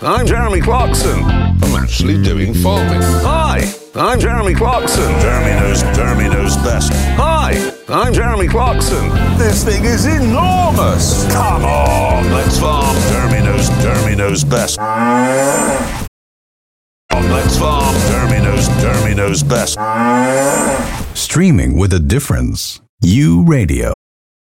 I'm Jeremy Clarkson. I'm actually doing farming. Hi, I'm Jeremy Clarkson. Jeremy knows best. Hi, I'm Jeremy Clarkson. This thing is enormous. Come on, let's farm. Jeremy knows best. Let's farm. Jeremy knows best. Streaming with a difference. U Radio.